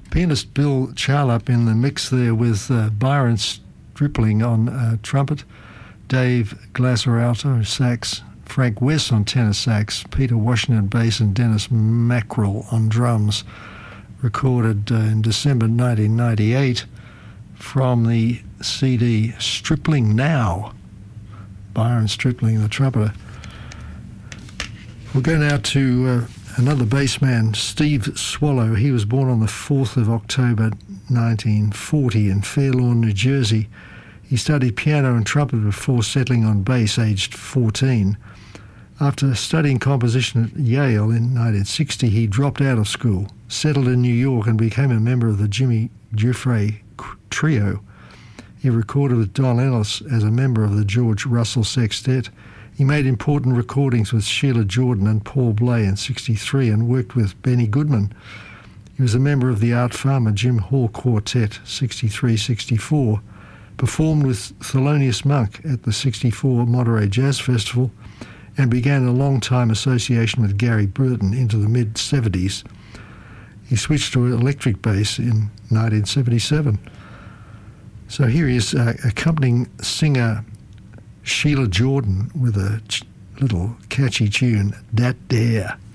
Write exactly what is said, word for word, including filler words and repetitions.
Pianist Bill Charlap in the mix there with uh, Byron Stripling on uh, trumpet, Dave Glasser alto sax, Frank West on tenor sax, Peter Washington bass, and Dennis Mackerel on drums. Recorded uh, in December nineteen ninety-eight from the C D Stripling Now. Byron Stripling, the trumpeter. We'll go now to uh, another bassman, Steve Swallow. He was born on the fourth of October nineteen forty in Fair Lawn, New Jersey. He studied piano and trumpet before settling on bass aged fourteen. After studying composition at Yale in nineteen sixty, he dropped out of school, settled in New York, and became a member of the Jimmy Giuffre Trio. He recorded with Don Ellis as a member of the George Russell Sextet. He made important recordings with Sheila Jordan and Paul Bley in sixty-three and worked with Benny Goodman. He was a member of the Art Farmer Jim Hall Quartet, sixty-three sixty-four, performed with Thelonious Monk at the sixty-four Monterey Jazz Festival, and began a long-time association with Gary Burton into the mid-seventies. He switched to electric bass in nineteen seventy-seven. So here he is uh, accompanying singer Sheila Jordan with a ch- little catchy tune, Dat Dare.